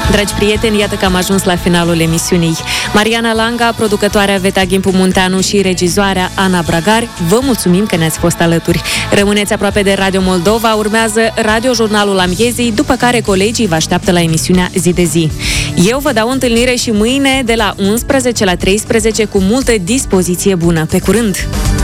Dragi prieteni, iată că am ajuns la finalul emisiunii. Mariana Langa, producătoarea Veta Ghimpu Munteanu și regizoarea Ana Bragar, vă mulțumim că ne-ați fost alături. Rămâneți aproape de Radio Moldova, urmează Radio-Jurnalul Amiezii, după care colegii vă așteaptă la emisiunea Zi de Zi. Eu vă dau întâlnire și mâine de la 11 la 13 cu multă dispoziție bună. Pe curând!